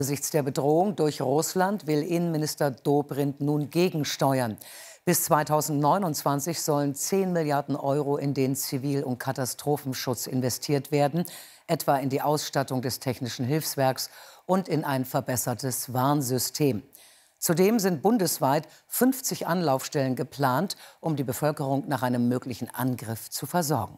Angesichts der Bedrohung durch Russland will Innenminister Dobrindt nun gegensteuern. Bis 2029 sollen 10 Milliarden Euro in den Zivil- und Katastrophenschutz investiert werden, etwa in die Ausstattung des Technischen Hilfswerks und in ein verbessertes Warnsystem. Zudem sind bundesweit 50 Anlaufstellen geplant, um die Bevölkerung nach einem möglichen Angriff zu versorgen.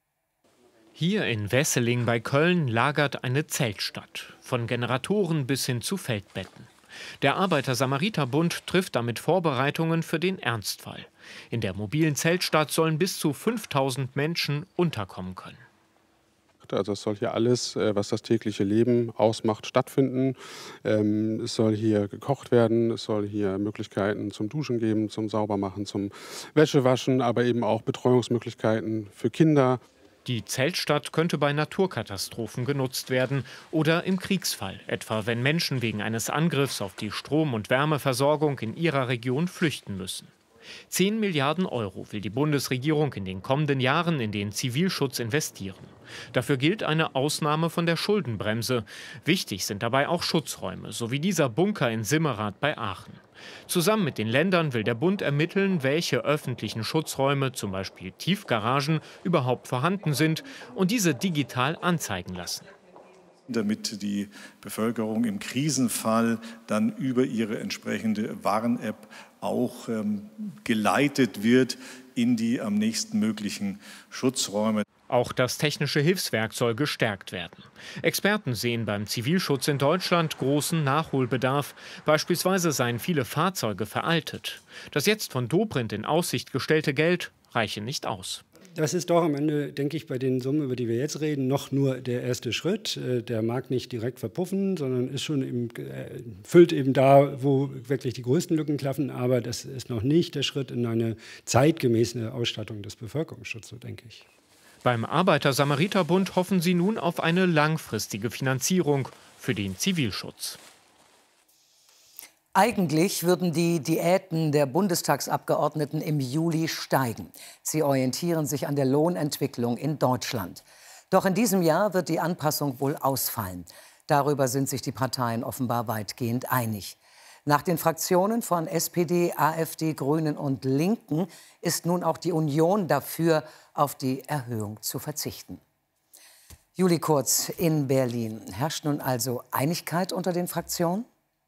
Hier in Wesseling bei Köln lagert eine Zeltstadt, von Generatoren bis hin zu Feldbetten. Der Arbeiter-Samariter-Bund trifft damit Vorbereitungen für den Ernstfall. In der mobilen Zeltstadt sollen bis zu 5000 Menschen unterkommen können. Also es soll hier alles, was das tägliche Leben ausmacht, stattfinden. Es soll hier gekocht werden, es soll hier Möglichkeiten zum Duschen geben, zum Saubermachen, zum Wäschewaschen, aber eben auch Betreuungsmöglichkeiten für Kinder. Die Zeltstadt könnte bei Naturkatastrophen genutzt werden oder im Kriegsfall, etwa wenn Menschen wegen eines Angriffs auf die Strom- und Wärmeversorgung in ihrer Region flüchten müssen. 10 Milliarden Euro will die Bundesregierung in den kommenden Jahren in den Zivilschutz investieren. Dafür gilt eine Ausnahme von der Schuldenbremse. Wichtig sind dabei auch Schutzräume, so wie dieser Bunker in Simmerath bei Aachen. Zusammen mit den Ländern will der Bund ermitteln, welche öffentlichen Schutzräume, zum Beispiel Tiefgaragen, überhaupt vorhanden sind und diese digital anzeigen lassen. Damit die Bevölkerung im Krisenfall dann über ihre entsprechende Warn-App auch geleitet wird in die am nächsten möglichen Schutzräume. Auch das Technische Hilfswerk soll gestärkt werden. Experten sehen beim Zivilschutz in Deutschland großen Nachholbedarf. Beispielsweise seien viele Fahrzeuge veraltet. Das jetzt von Dobrindt in Aussicht gestellte Geld reiche nicht aus. Das ist doch am Ende, denke ich, bei den Summen, über die wir jetzt reden, noch nur der erste Schritt. Der mag nicht direkt verpuffen, sondern ist schon füllt eben da, wo wirklich die größten Lücken klaffen. Aber das ist noch nicht der Schritt in eine zeitgemäße Ausstattung des Bevölkerungsschutzes, so denke ich. Beim Arbeiter-Samariter-Bund hoffen sie nun auf eine langfristige Finanzierung für den Zivilschutz. Eigentlich würden die Diäten der Bundestagsabgeordneten im Juli steigen. Sie orientieren sich an der Lohnentwicklung in Deutschland. Doch in diesem Jahr wird die Anpassung wohl ausfallen. Darüber sind sich die Parteien offenbar weitgehend einig. Nach den Fraktionen von SPD, AfD, Grünen und Linken ist nun auch die Union dafür, auf die Erhöhung zu verzichten. Julie Kurz in Berlin. Herrscht nun also Einigkeit unter den Fraktionen?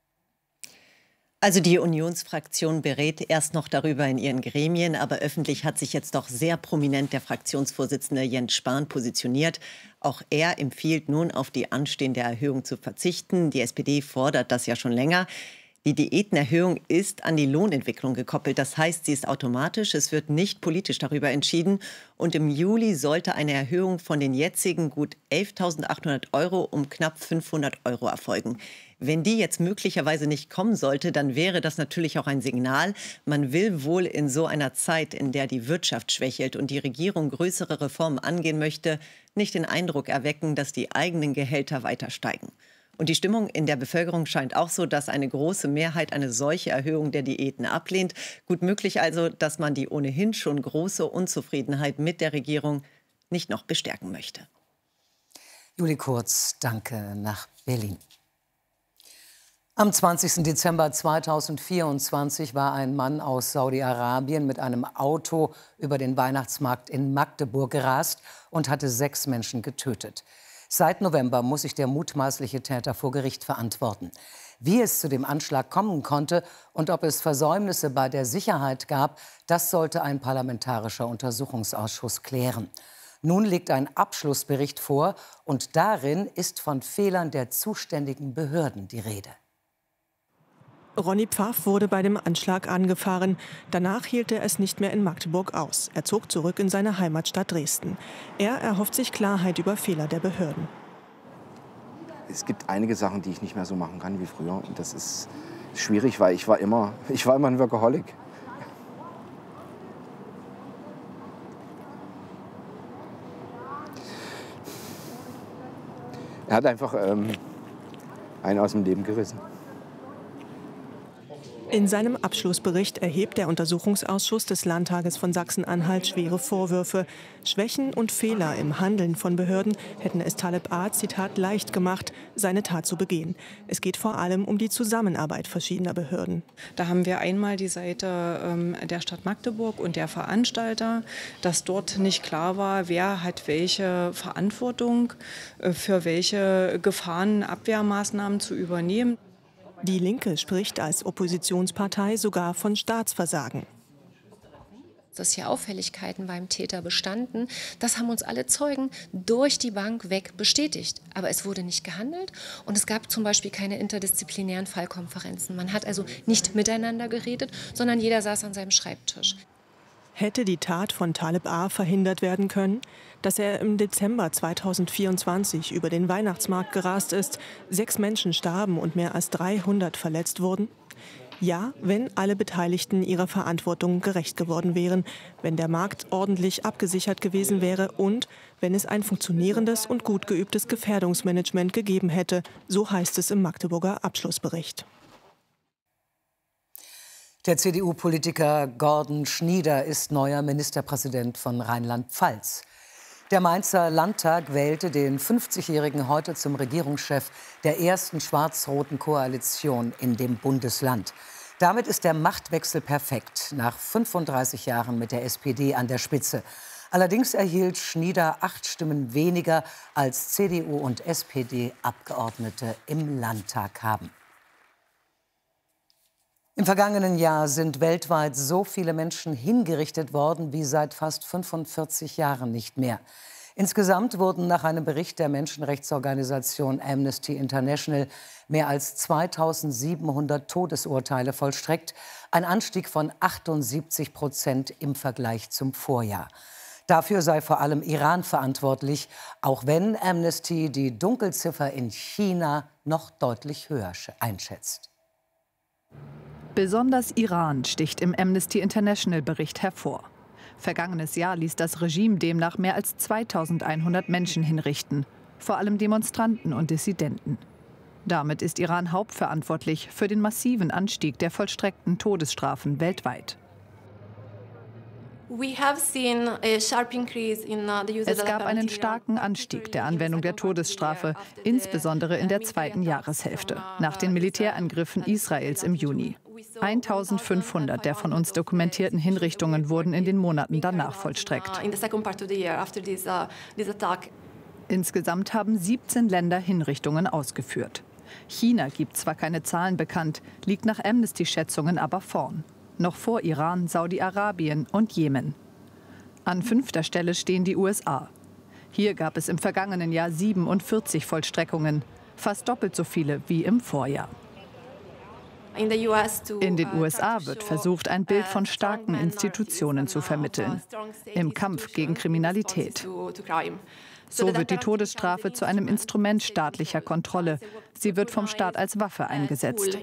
Also die Unionsfraktion berät erst noch darüber in ihren Gremien, aber öffentlich hat sich jetzt doch sehr prominent der Fraktionsvorsitzende Jens Spahn positioniert. Auch er empfiehlt nun, auf die anstehende Erhöhung zu verzichten. Die SPD fordert das ja schon länger. Die Diätenerhöhung ist an die Lohnentwicklung gekoppelt. Das heißt, sie ist automatisch, es wird nicht politisch darüber entschieden. Und im Juli sollte eine Erhöhung von den jetzigen gut 11.800 Euro um knapp 500 Euro erfolgen. Wenn die jetzt möglicherweise nicht kommen sollte, dann wäre das natürlich auch ein Signal. Man will wohl in so einer Zeit, in der die Wirtschaft schwächelt und die Regierung größere Reformen angehen möchte, nicht den Eindruck erwecken, dass die eigenen Gehälter weiter steigen. Und die Stimmung in der Bevölkerung scheint auch so, dass eine große Mehrheit eine solche Erhöhung der Diäten ablehnt. Gut möglich also, dass man die ohnehin schon große Unzufriedenheit mit der Regierung nicht noch bestärken möchte. Julie Kurz, danke nach Berlin. Am 20. Dezember 2024 war ein Mann aus Saudi-Arabien mit einem Auto über den Weihnachtsmarkt in Magdeburg gerast und hatte 6 Menschen getötet. Seit November muss sich der mutmaßliche Täter vor Gericht verantworten. Wie es zu dem Anschlag kommen konnte und ob es Versäumnisse bei der Sicherheit gab, das sollte ein parlamentarischer Untersuchungsausschuss klären. Nun liegt ein Abschlussbericht vor und darin ist von Fehlern der zuständigen Behörden die Rede. Ronny Pfaff wurde bei dem Anschlag angefahren. Danach hielt er es nicht mehr in Magdeburg aus. Er zog zurück in seine Heimatstadt Dresden. Er erhofft sich Klarheit über Fehler der Behörden. Es gibt einige Sachen, die ich nicht mehr so machen kann wie früher. Und das ist schwierig, weil ich war immer ein Workaholic. Er hat einfach einen aus dem Leben gerissen. In seinem Abschlussbericht erhebt der Untersuchungsausschuss des Landtages von Sachsen-Anhalt schwere Vorwürfe. Schwächen und Fehler im Handeln von Behörden hätten es Taleb A, Zitat, leicht gemacht, seine Tat zu begehen. Es geht vor allem um die Zusammenarbeit verschiedener Behörden. Da haben wir einmal die Seite der Stadt Magdeburg und der Veranstalter, dass dort nicht klar war, wer hat welche Verantwortung für welche Gefahrenabwehrmaßnahmen zu übernehmen. Die Linke spricht als Oppositionspartei sogar von Staatsversagen. Dass hier Auffälligkeiten beim Täter bestanden, das haben uns alle Zeugen durch die Bank weg bestätigt. Aber es wurde nicht gehandelt und es gab zum Beispiel keine interdisziplinären Fallkonferenzen. Man hat also nicht miteinander geredet, sondern jeder saß an seinem Schreibtisch. Hätte die Tat von Taleb A verhindert werden können? Dass er im Dezember 2024 über den Weihnachtsmarkt gerast ist, 6 Menschen starben und mehr als 300 verletzt wurden? Ja, wenn alle Beteiligten ihrer Verantwortung gerecht geworden wären, wenn der Markt ordentlich abgesichert gewesen wäre und wenn es ein funktionierendes und gut geübtes Gefährdungsmanagement gegeben hätte, so heißt es im Magdeburger Abschlussbericht. Der CDU-Politiker Gordon Schnieder ist neuer Ministerpräsident von Rheinland-Pfalz. Der Mainzer Landtag wählte den 50-Jährigen heute zum Regierungschef der ersten schwarz-roten Koalition in dem Bundesland. Damit ist der Machtwechsel perfekt, nach 35 Jahren mit der SPD an der Spitze. Allerdings erhielt Schnieder 8 Stimmen weniger, als CDU und SPD-Abgeordnete im Landtag haben. Im vergangenen Jahr sind weltweit so viele Menschen hingerichtet worden wie seit fast 45 Jahren nicht mehr. Insgesamt wurden nach einem Bericht der Menschenrechtsorganisation Amnesty International mehr als 2700 Todesurteile vollstreckt, ein Anstieg von 78% im Vergleich zum Vorjahr. Dafür sei vor allem Iran verantwortlich, auch wenn Amnesty die Dunkelziffer in China noch deutlich höher einschätzt. Besonders Iran sticht im Amnesty International-Bericht hervor. Vergangenes Jahr ließ das Regime demnach mehr als 2100 Menschen hinrichten, vor allem Demonstranten und Dissidenten. Damit ist Iran hauptverantwortlich für den massiven Anstieg der vollstreckten Todesstrafen weltweit. Es gab einen starken Anstieg der Anwendung der Todesstrafe, insbesondere in der zweiten Jahreshälfte, nach den Militärangriffen Israels im Juni. 1500 der von uns dokumentierten Hinrichtungen wurden in den Monaten danach vollstreckt. Insgesamt haben 17 Länder Hinrichtungen ausgeführt. China gibt zwar keine Zahlen bekannt, liegt nach Amnesty-Schätzungen aber vorn. Noch vor Iran, Saudi-Arabien und Jemen. An 5. Stelle stehen die USA. Hier gab es im vergangenen Jahr 47 Vollstreckungen, fast doppelt so viele wie im Vorjahr. In den USA wird versucht, ein Bild von starken Institutionen zu vermitteln, im Kampf gegen Kriminalität. So wird die Todesstrafe zu einem Instrument staatlicher Kontrolle. Sie wird vom Staat als Waffe eingesetzt.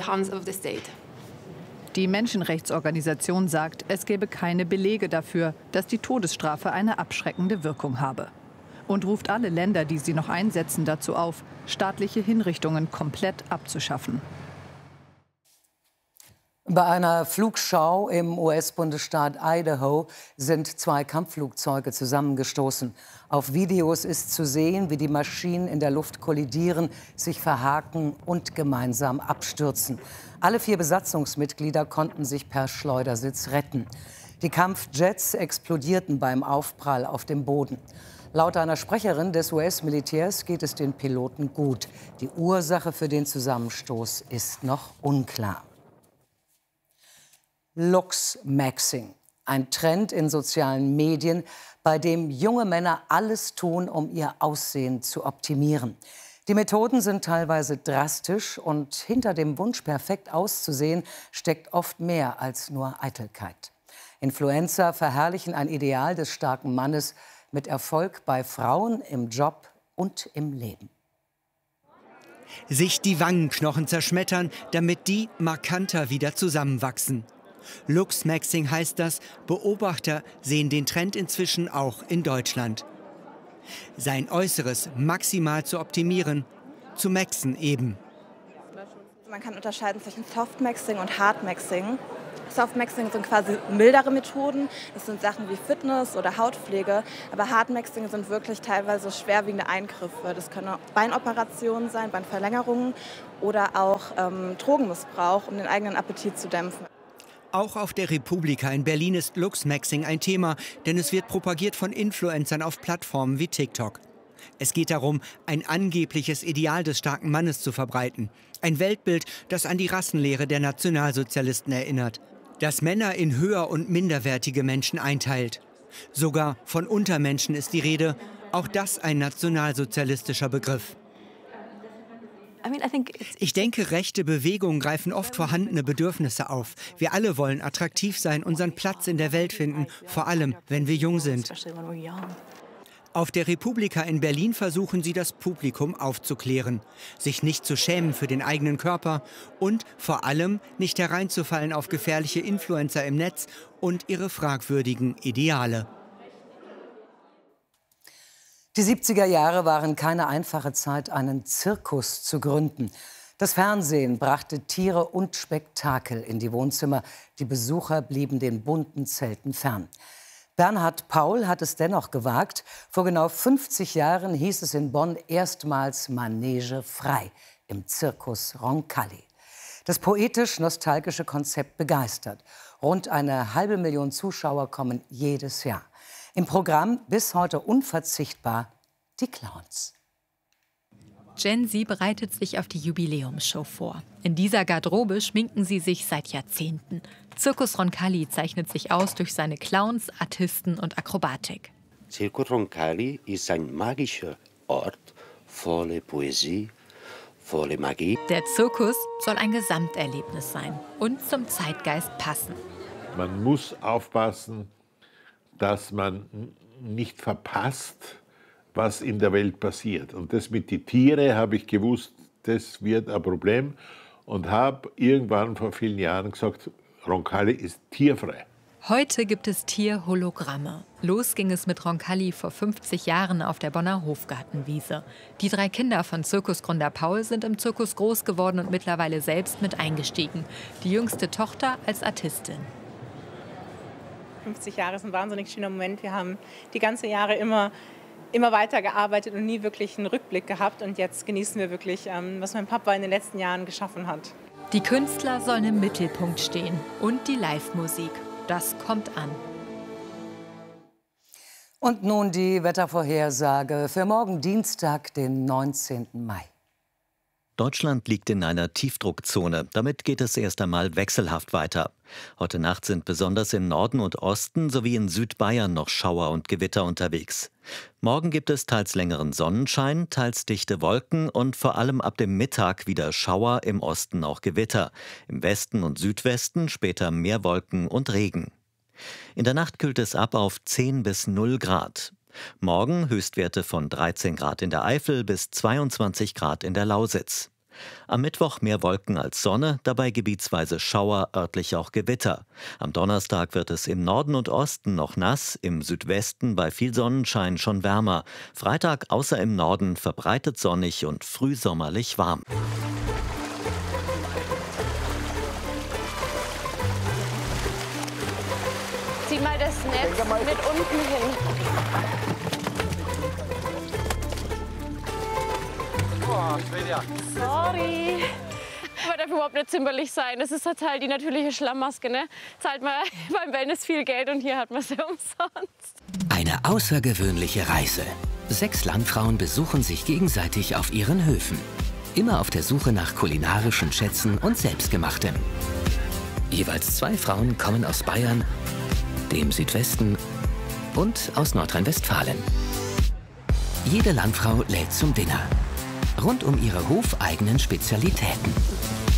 Die Menschenrechtsorganisation sagt, es gebe keine Belege dafür, dass die Todesstrafe eine abschreckende Wirkung habe. Und ruft alle Länder, die sie noch einsetzen, dazu auf, staatliche Hinrichtungen komplett abzuschaffen. Bei einer Flugschau im US-Bundesstaat Idaho sind 2 Kampfflugzeuge zusammengestoßen. Auf Videos ist zu sehen, wie die Maschinen in der Luft kollidieren, sich verhaken und gemeinsam abstürzen. Alle 4 Besatzungsmitglieder konnten sich per Schleudersitz retten. Die Kampfjets explodierten beim Aufprall auf dem Boden. Laut einer Sprecherin des US-Militärs geht es den Piloten gut. Die Ursache für den Zusammenstoß ist noch unklar. Looksmaxing, ein Trend in sozialen Medien, bei dem junge Männer alles tun, um ihr Aussehen zu optimieren. Die Methoden sind teilweise drastisch und hinter dem Wunsch, perfekt auszusehen, steckt oft mehr als nur Eitelkeit. Influencer verherrlichen ein Ideal des starken Mannes mit Erfolg bei Frauen im Job und im Leben. Sich die Wangenknochen zerschmettern, damit die markanter wieder zusammenwachsen. Looksmaxing heißt das, Beobachter sehen den Trend inzwischen auch in Deutschland. Sein Äußeres maximal zu optimieren, zu maxen eben. Man kann unterscheiden zwischen Softmaxing und Hardmaxing. Softmaxing sind quasi mildere Methoden. Das sind Sachen wie Fitness oder Hautpflege. Aber Hardmaxing sind wirklich teilweise schwerwiegende Eingriffe. Das können Beinoperationen sein, Beinverlängerungen oder auch Drogenmissbrauch, um den eigenen Appetit zu dämpfen. Auch auf der Republika in Berlin ist Luchsmaxing ein Thema, denn es wird propagiert von Influencern auf Plattformen wie TikTok. Es geht darum, ein angebliches Ideal des starken Mannes zu verbreiten. Ein Weltbild, das an die Rassenlehre der Nationalsozialisten erinnert, das Männer in höher- und minderwertige Menschen einteilt. Sogar von Untermenschen ist die Rede, auch das ein nationalsozialistischer Begriff. Ich denke, rechte Bewegungen greifen oft vorhandene Bedürfnisse auf. Wir alle wollen attraktiv sein, unseren Platz in der Welt finden, vor allem, wenn wir jung sind. Auf der Republika in Berlin versuchen sie, das Publikum aufzuklären, sich nicht zu schämen für den eigenen Körper und vor allem nicht hereinzufallen auf gefährliche Influencer im Netz und ihre fragwürdigen Ideale. Die 70er Jahre waren keine einfache Zeit, einen Zirkus zu gründen. Das Fernsehen brachte Tiere und Spektakel in die Wohnzimmer. Die Besucher blieben den bunten Zelten fern. Bernhard Paul hat es dennoch gewagt. Vor genau 50 Jahren hieß es in Bonn erstmals Manege frei im Zirkus Roncalli. Das poetisch-nostalgische Konzept begeistert. Rund 500.000 Zuschauer kommen jedes Jahr. Im Programm bis heute unverzichtbar die Clowns. Gen Z bereitet sich auf die Jubiläumsshow vor. In dieser Garderobe schminken sie sich seit Jahrzehnten. Zirkus Roncalli zeichnet sich aus durch seine Clowns, Artisten und Akrobatik. Zirkus Roncalli ist ein magischer Ort voller Poesie, voller Magie. Der Zirkus soll ein Gesamterlebnis sein und zum Zeitgeist passen. Man muss aufpassen, dass man nicht verpasst, was in der Welt passiert. Und das mit den Tieren habe ich gewusst, das wird ein Problem. Und habe irgendwann vor vielen Jahren gesagt, Roncalli ist tierfrei. Heute gibt es Tierhologramme. Los ging es mit Roncalli vor 50 Jahren auf der Bonner Hofgartenwiese. Die 3 Kinder von Zirkusgründer Paul sind im Zirkus groß geworden und mittlerweile selbst mit eingestiegen. Die jüngste Tochter als Artistin. 50 Jahre ist ein wahnsinnig schöner Moment. Wir haben die ganzen Jahre immer weitergearbeitet und nie wirklich einen Rückblick gehabt. Und jetzt genießen wir wirklich, was mein Papa in den letzten Jahren geschaffen hat. Die Künstler sollen im Mittelpunkt stehen und die Live-Musik. Das kommt an. Und nun die Wettervorhersage für morgen Dienstag, den 19. Mai. Deutschland liegt in einer Tiefdruckzone. Damit geht es erst einmal wechselhaft weiter. Heute Nacht sind besonders im Norden und Osten sowie in Südbayern noch Schauer und Gewitter unterwegs. Morgen gibt es teils längeren Sonnenschein, teils dichte Wolken und vor allem ab dem Mittag wieder Schauer, im Osten auch Gewitter. Im Westen und Südwesten später mehr Wolken und Regen. In der Nacht kühlt es ab auf 10 bis 0 Grad. Morgen Höchstwerte von 13 Grad in der Eifel bis 22 Grad in der Lausitz. Am Mittwoch mehr Wolken als Sonne, dabei gebietsweise Schauer, örtlich auch Gewitter. Am Donnerstag wird es im Norden und Osten noch nass, im Südwesten bei viel Sonnenschein schon wärmer. Freitag außer im Norden verbreitet sonnig und frühsommerlich warm. Zieh mal das Netz mit unten hin. Oh, sorry. Aber darf überhaupt nicht zimperlich sein. Das ist halt die natürliche Schlammmaske, ne? Zahlt man beim Wellness viel Geld und hier hat man sie umsonst. Eine außergewöhnliche Reise. 6 Landfrauen besuchen sich gegenseitig auf ihren Höfen. Immer auf der Suche nach kulinarischen Schätzen und Selbstgemachtem. Jeweils 2 Frauen kommen aus Bayern, dem Südwesten und aus Nordrhein-Westfalen. Jede Landfrau lädt zum Dinner. Rund um ihre hofeigenen Spezialitäten.